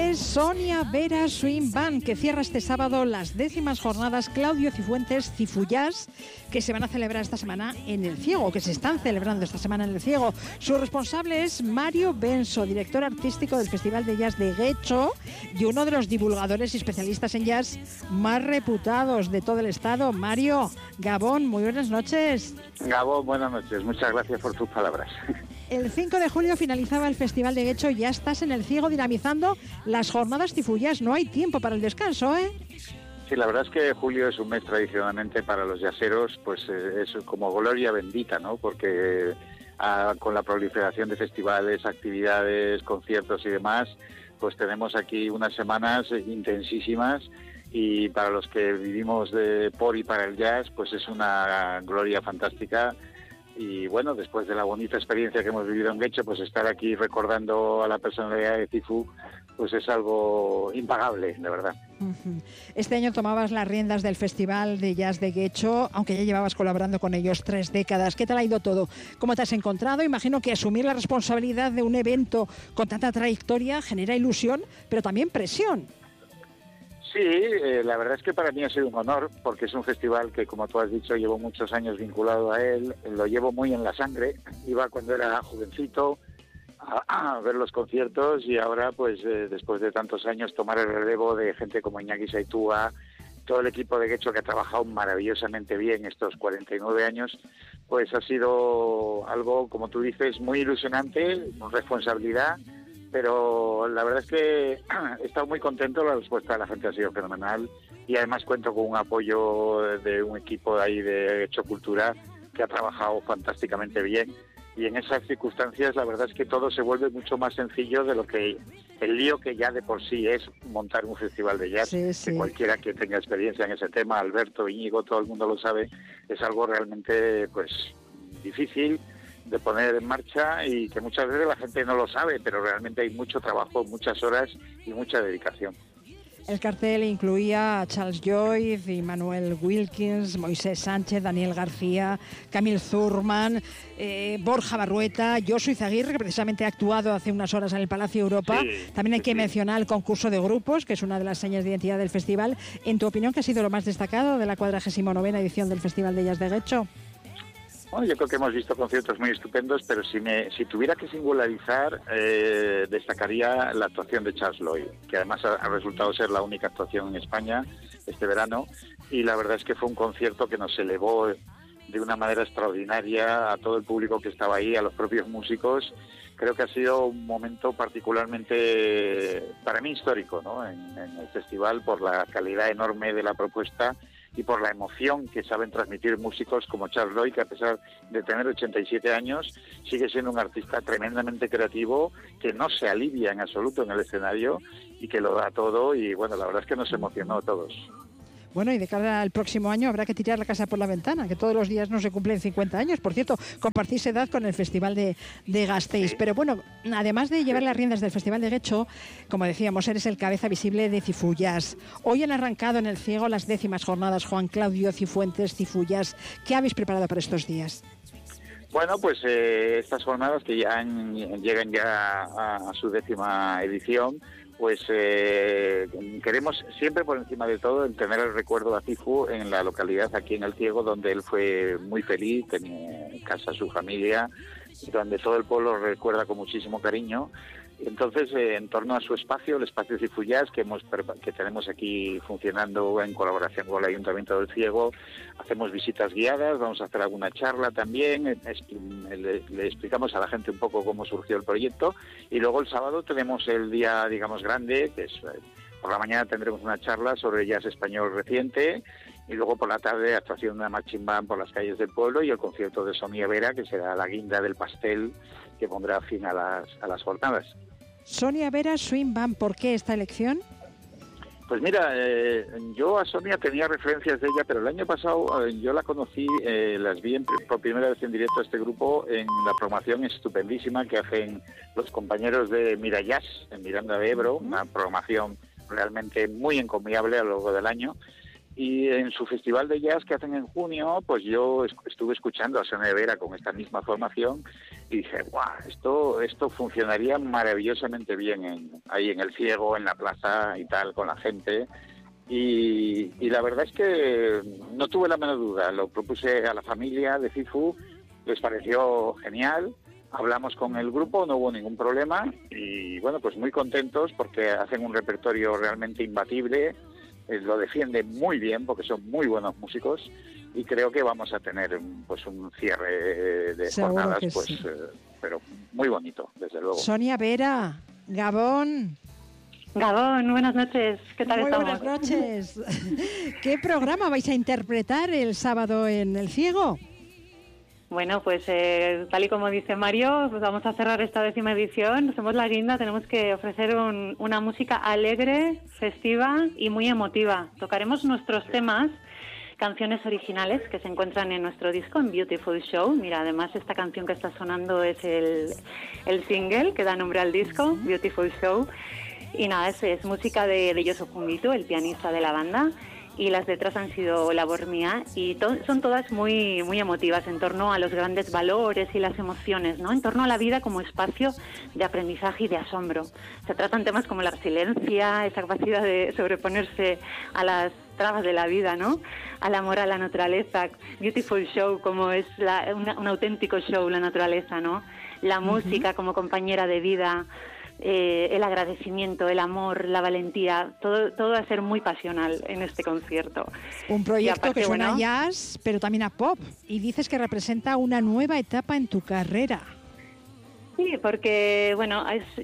es Sonia Vera Swing Band, que cierra este sábado las 10º jornadas Claudio Cifuentes Cifuyás, que se van a celebrar esta semana en El Ciego, que se están celebrando esta semana en El Ciego. Su responsable es Mario Benso, director artístico del Festival de Jazz de Guecho y uno de los divulgadores y especialistas en jazz más reputados de todo el estado. Mario, Gabón, muy buenas noches. Gabón, buenas noches. Muchas gracias por tus palabras. El 5 de julio finalizaba el Festival de Guecho y ya estás en El Ciego dinamizando las jornadas Cifuyás. No hay tiempo para el descanso, ¿eh? Sí, la verdad es que julio es un mes tradicionalmente para los yaceros, pues es como gloria bendita, ¿no? Porque con la proliferación de festivales, actividades, conciertos y demás, pues tenemos aquí unas semanas intensísimas, y para los que vivimos por y para el jazz, pues es una gloria fantástica. Y bueno, después de la bonita experiencia que hemos vivido en Guecho, pues estar aquí recordando a la personalidad de Cifu, pues es algo impagable, de verdad. Este año tomabas las riendas del Festival de Jazz de Guecho, aunque ya llevabas colaborando con ellos 3 décadas. ¿Qué tal ha ido todo? ¿Cómo te has encontrado? Imagino que asumir la responsabilidad de un evento con tanta trayectoria genera ilusión, pero también presión. Sí, la verdad es que para mí ha sido un honor, porque es un festival que, como tú has dicho, llevo muchos años vinculado a él, lo llevo muy en la sangre. Iba cuando era jovencito a ver los conciertos, y ahora, pues después de tantos años, tomar el relevo de gente como Iñaki Saitúa, todo el equipo de Guecho, que ha trabajado maravillosamente bien estos 49 años, pues ha sido algo, como tú dices, muy ilusionante, con responsabilidad. Pero la verdad es que he estado muy contento, la respuesta de la gente ha sido fenomenal, y además cuento con un apoyo de un equipo de ahí de Hecho Cultura que ha trabajado fantásticamente bien, y en esas circunstancias la verdad es que todo se vuelve mucho más sencillo de lo que el lío que ya de por sí es montar un festival de jazz. Sí. Que cualquiera que tenga experiencia en ese tema, Alberto, Íñigo, todo el mundo lo sabe, es algo realmente pues difícil de poner en marcha, y que muchas veces la gente no lo sabe, pero realmente hay mucho trabajo, muchas horas y mucha dedicación. El cartel incluía a Charles Joyce, Immanuel Wilkins, Moisés Sánchez, Daniel García, Camille Zurman, Borja Barrueta, Josu Izaguirre, que precisamente ha actuado hace unas horas en el Palacio Europa. Sí, también hay que mencionar el concurso de grupos, que es una de las señas de identidad del festival. En tu opinión, ¿qué ha sido lo más destacado de la 49ª edición del Festival de Jazz de Guecho? Bueno, yo creo que hemos visto conciertos muy estupendos, pero si tuviera que singularizar, destacaría la actuación de Charles Lloyd, que además ha resultado ser la única actuación en España este verano, y la verdad es que fue un concierto que nos elevó de una manera extraordinaria a todo el público que estaba ahí, a los propios músicos. Creo que ha sido un momento particularmente, para mí, histórico, ¿no? en el festival, por la calidad enorme de la propuesta y por la emoción que saben transmitir músicos como Charles Lloyd, que a pesar de tener 87 años, sigue siendo un artista tremendamente creativo, que no se alivia en absoluto en el escenario y que lo da todo. Y bueno, la verdad es que nos emocionó a todos. Bueno, y de cara al próximo año habrá que tirar la casa por la ventana, que todos los días no se cumplen 50 años. Por cierto, compartís edad con el Festival de Gasteiz. Sí. Pero bueno, además de llevar las riendas del Festival de Guecho, como decíamos, eres el cabeza visible de Cifuyás. Hoy han arrancado en El Ciego las 10º jornadas Juan Claudio Cifuentes Cifuyás. ¿Qué habéis preparado para estos días? Bueno, pues estas jornadas que ya llegan ya a su 10ª edición, pues queremos siempre, por encima de todo, el tener el recuerdo de Cifu en la localidad, aquí en El Ciego, donde él fue muy feliz, tenía en casa a su familia, y donde todo el pueblo lo recuerda con muchísimo cariño. Entonces, en torno a su espacio, el espacio Cifuyás, que tenemos aquí funcionando en colaboración con el Ayuntamiento del Ciego, hacemos visitas guiadas, vamos a hacer alguna charla también, le explicamos a la gente un poco cómo surgió el proyecto, y luego el sábado tenemos el día, digamos, grande, que es por la mañana tendremos una charla sobre jazz español reciente, y luego por la tarde actuación de una marching band por las calles del pueblo, y el concierto de Sonia Vera, que será la guinda del pastel que pondrá fin a las jornadas. Sonia Vera Swing Band, ¿por qué esta elección? Pues mira, yo a Sonia tenía referencias de ella, pero el año pasado yo la conocí, las vi por primera vez en directo a este grupo en la programación estupendísima que hacen los compañeros de Mira Jazz en Miranda de Ebro, una programación realmente muy encomiable a lo largo del año. Y en su festival de jazz que hacen en junio, pues yo estuve escuchando a Sonia Vera con esta misma formación, Y dije, guau, esto funcionaría maravillosamente bien ahí en el Ciego, en la plaza y tal, con la gente. Y la verdad es que no tuve la menor duda. Lo propuse a la familia de Cifu, les pareció genial. Hablamos con el grupo, no hubo ningún problema. Y bueno, pues muy contentos porque hacen un repertorio realmente imbatible. Lo defienden muy bien porque son muy buenos músicos. Y creo que vamos a tener pues un cierre de Seguro jornadas, que pues, sí. pero muy bonito, desde luego. Sonia Vera, Gabón. Gabón, buenas noches. ¿Qué tal Muy estamos? buenas noches. ¿Qué programa vais a interpretar el sábado en El Ciego? Bueno, pues tal y como dice Mario, pues vamos a cerrar esta 10ª edición. Somos la Guinda, tenemos que ofrecer una música alegre, festiva y muy emotiva. Tocaremos nuestros temas, canciones originales que se encuentran en nuestro disco, en Beautiful Show. Mira, además esta canción que está sonando es el single que da nombre al disco, Beautiful Show. Y nada, es música de Yoso Funguito, el pianista de la banda, y las letras han sido labor mía y son todas muy, muy emotivas en torno a los grandes valores y las emociones, ¿no? En torno a la vida como espacio de aprendizaje y de asombro. Se tratan temas como la resiliencia, esa capacidad de sobreponerse a las trabas de la vida, ¿no? Al amor a la naturaleza. Beautiful Show, como es un auténtico show la naturaleza, ¿no? La música como compañera de vida. El agradecimiento, el amor, la valentía, todo va a ser muy pasional en este concierto. Un proyecto aparte, que suena a bueno, jazz, pero también a pop. Y dices que representa una nueva etapa en tu carrera. Sí, porque bueno,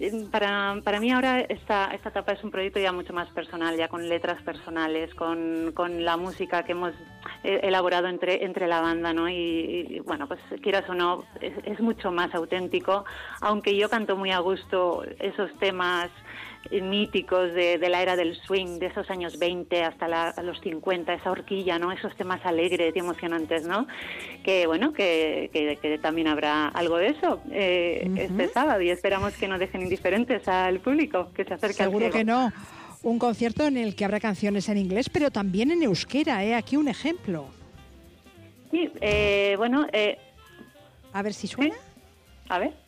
para mí ahora esta etapa es un proyecto ya mucho más personal, ya con letras personales, con la música que hemos elaborado entre la banda, ¿no? Y bueno, pues quieras o no, es mucho más auténtico, aunque yo canto muy a gusto esos temas míticos de la era del swing, de esos años 20 hasta los 50, esa horquilla, ¿no? Esos temas alegres y emocionantes, ¿no? Que bueno, que también habrá algo de eso este sábado, y esperamos que no dejen indiferentes al público que se acerque al Seguro Ciego. que no. Un concierto en el que habrá canciones en inglés, pero también en euskera, ¿eh? Aquí un ejemplo. Sí, bueno... A ver si suena. A ver.